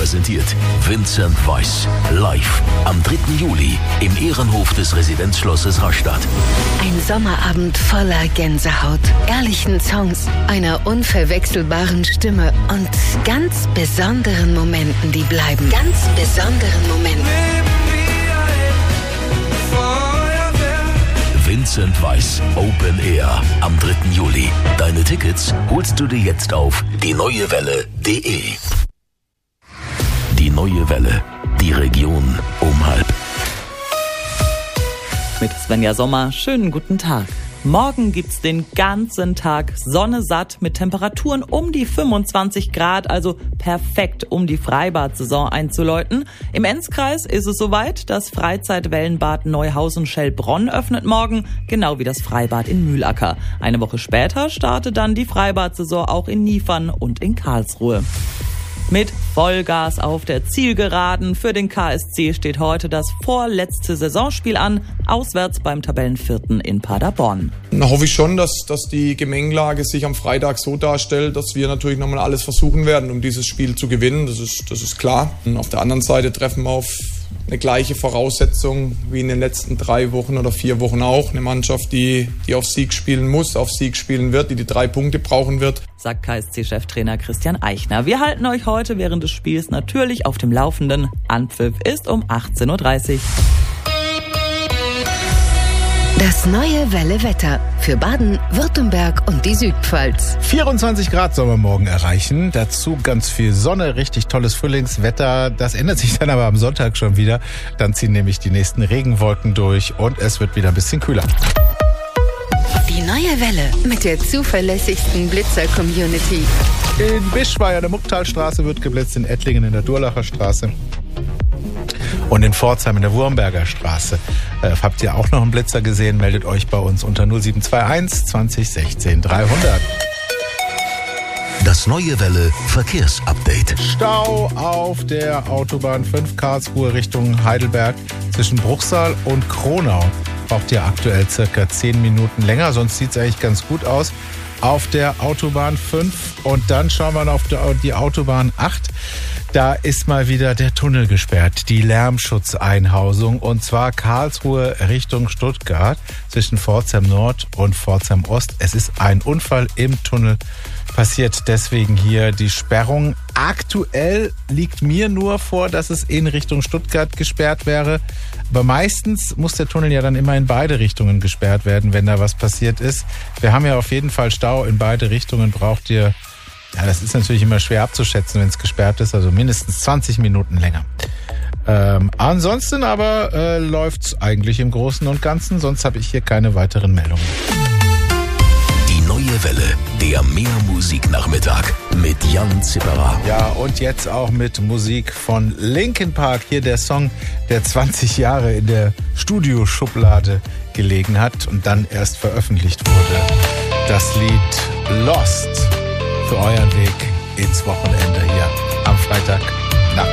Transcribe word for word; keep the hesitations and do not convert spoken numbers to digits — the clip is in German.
präsentiert Vincent Weiss live am dritten Juli im Ehrenhof des Residenzschlosses Rastatt. Ein Sommerabend voller Gänsehaut, ehrlichen Songs, einer unverwechselbaren Stimme und ganz besonderen Momenten, die bleiben. Ganz besonderen Momenten. Vincent Weiss Open Air am dritten Juli. Deine Tickets holst du dir jetzt auf die neue welle punkt de. Die Neue Welle. Die Region um halb. Mit Svenja Sommer, schönen guten Tag. Morgen gibt's den ganzen Tag Sonne satt mit Temperaturen um die fünfundzwanzig Grad, also perfekt, um die Freibad-Saison einzuläuten. Im Enzkreis ist es soweit, das Freizeitwellenbad Neuhausen-Schellbronn öffnet morgen, genau wie das Freibad in Mühlacker. Eine Woche später startet dann die Freibad-Saison auch in Niefern und in Karlsruhe. Mit Vollgas auf der Zielgeraden. Für den K S C steht heute das vorletzte Saisonspiel an, auswärts beim Tabellenvierten in Paderborn. Da hoffe ich schon, dass, dass die Gemengelage sich am Freitag so darstellt, dass wir natürlich nochmal alles versuchen werden, um dieses Spiel zu gewinnen. Das ist, das ist klar. Und auf der anderen Seite treffen wir auf eine gleiche Voraussetzung wie in den letzten drei Wochen oder vier Wochen auch. Eine Mannschaft, die, die auf Sieg spielen muss, auf Sieg spielen wird, die die drei Punkte brauchen wird. Sagt K S C-Cheftrainer Christian Eichner. Wir halten euch heute während des Spiels natürlich auf dem Laufenden. Anpfiff ist um achtzehn Uhr dreißig. Das neue Welle-Wetter für Baden, Württemberg und die Südpfalz. vierundzwanzig Grad soll man morgen erreichen. Dazu ganz viel Sonne, richtig tolles Frühlingswetter. Das ändert sich dann aber am Sonntag schon wieder. Dann ziehen nämlich die nächsten Regenwolken durch und es wird wieder ein bisschen kühler. Die neue Welle mit der zuverlässigsten Blitzer-Community. In Bischweier an der Mucktalstraße wird geblitzt, in Ettlingen in der Durlacher Straße. Und in Pforzheim in der Wurmberger Straße. Äh, habt ihr auch noch einen Blitzer gesehen? Meldet euch bei uns unter null sieben zwei eins zwanzig sechzehn dreihundert. Das Neue Welle Verkehrsupdate. Stau auf der Autobahn fünf Karlsruhe Richtung Heidelberg zwischen Bruchsal und Kronau. Braucht ihr aktuell circa zehn Minuten länger, sonst sieht es eigentlich ganz gut aus. Auf der Autobahn fünf und dann schauen wir auf die Autobahn acht. Da ist mal wieder der Tunnel gesperrt, die Lärmschutzeinhausung, und zwar Karlsruhe Richtung Stuttgart zwischen Pforzheim Nord und Pforzheim Ost. Es ist ein Unfall im Tunnel passiert, deswegen hier die Sperrung. Aktuell liegt mir nur vor, dass es in Richtung Stuttgart gesperrt wäre, aber meistens muss der Tunnel ja dann immer in beide Richtungen gesperrt werden, wenn da was passiert ist. Wir haben ja auf jeden Fall Stau in beide Richtungen, braucht ihr. Ja, das ist natürlich immer schwer abzuschätzen, wenn es gesperrt ist, also mindestens zwanzig Minuten länger. Ähm, ansonsten aber äh, läuft's eigentlich im Großen und Ganzen, sonst habe ich hier keine weiteren Meldungen. Die Neue Welle, der Mehr-Musik-Nachmittag mit Jan Zipperer. Ja, und jetzt auch mit Musik von Linkin Park. Hier der Song, der zwanzig Jahre in der Studioschublade gelegen hat und dann erst veröffentlicht wurde. Das Lied Lost. Für euren Weg ins Wochenende hier am Freitag.